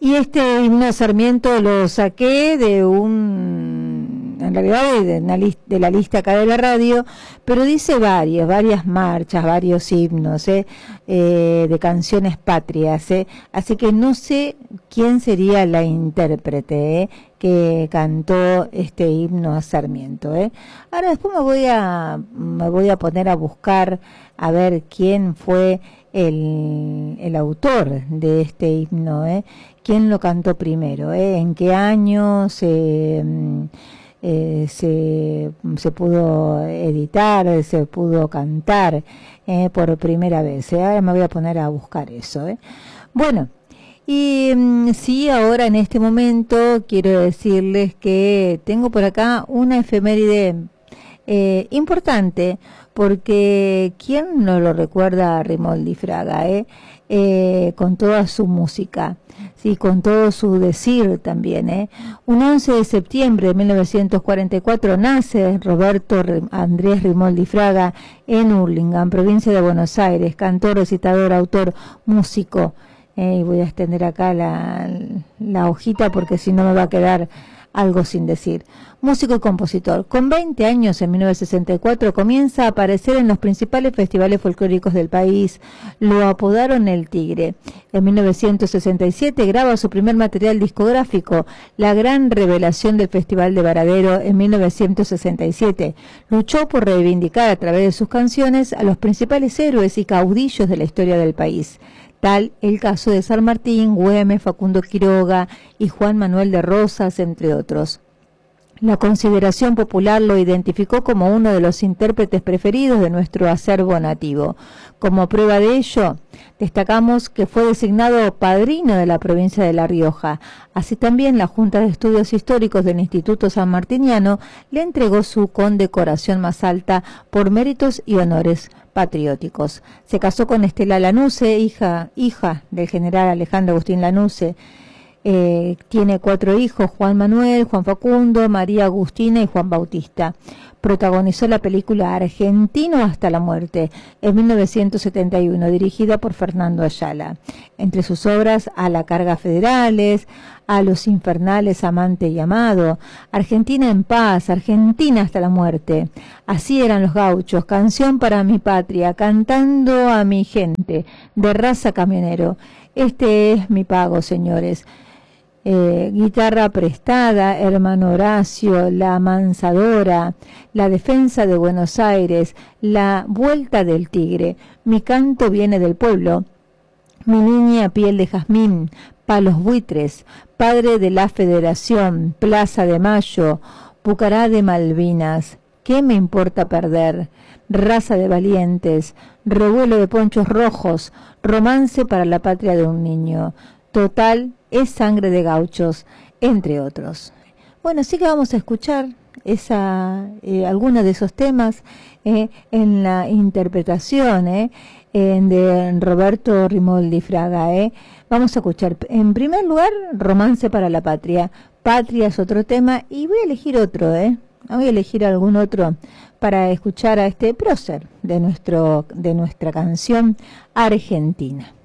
Y este himno Sarmiento lo saqué en realidad de la lista acá de la radio, pero dice varias marchas, varios himnos, de canciones patrias, así que no sé quién sería la intérprete, que cantó este himno a Sarmiento, Ahora después me voy a poner a buscar a ver quién fue el autor de este himno, quién lo cantó primero, en qué año se pudo editar, se pudo cantar por primera vez. Ahora me voy a poner a buscar eso. Bueno, y sí, ahora en este momento quiero decirles que tengo por acá una efeméride importante, porque ¿quién no lo recuerda a Rimoldi Fraga, con toda su música? Sí, con todo su decir también, Un 11 de septiembre de 1944 nace Roberto Andrés Rimoldi Fraga en Hurlingham, provincia de Buenos Aires, cantor, recitador, autor, músico. Y voy a extender acá la hojita porque si no me va a quedar algo sin decir. Músico y compositor. Con 20 años, en 1964, comienza a aparecer en los principales festivales folclóricos del país. Lo apodaron El Tigre. En 1967 graba su primer material discográfico, La Gran Revelación del Festival de Varadero, en 1967. Luchó por reivindicar a través de sus canciones a los principales héroes y caudillos de la historia del país. Tal el caso de San Martín, Güemes, Facundo Quiroga y Juan Manuel de Rosas, entre otros. La consideración popular lo identificó como uno de los intérpretes preferidos de nuestro acervo nativo. Como prueba de ello, destacamos que fue designado padrino de la provincia de La Rioja. Así también la Junta de Estudios Históricos del Instituto San Martiniano le entregó su condecoración más alta por méritos y honores patrióticos. Se casó con Estela Lanuse, hija del general Alejandro Agustín Lanuse. Tiene 4 hijos: Juan Manuel, Juan Facundo, María Agustina y Juan Bautista. Protagonizó la película Argentino hasta la muerte, en 1971, dirigida por Fernando Ayala. Entre sus obras, A la carga federales, A los infernales amante y amado, Argentina en paz, Argentina hasta la muerte, Así eran los gauchos, Canción para mi patria, Cantando a mi gente, De raza camionero, Este es mi pago, señores. Guitarra prestada, Hermano Horacio, La Mansadora, La defensa de Buenos Aires, La vuelta del tigre, Mi canto viene del pueblo, Mi niña piel de jazmín, Palos buitres, Padre de la Federación, Plaza de Mayo, Pucará de Malvinas, ¿Qué me importa perder? Raza de valientes, Revuelo de ponchos rojos, Romance para la patria de un niño, Total es sangre de gauchos, entre otros. Bueno, sí que vamos a escuchar algunos de esos temas en la interpretación de Roberto Rimoldi Fraga. Vamos a escuchar, en primer lugar, Romance para la patria. Patria es otro tema y voy a elegir otro, voy a elegir algún otro para escuchar a este prócer de nuestra canción Argentina.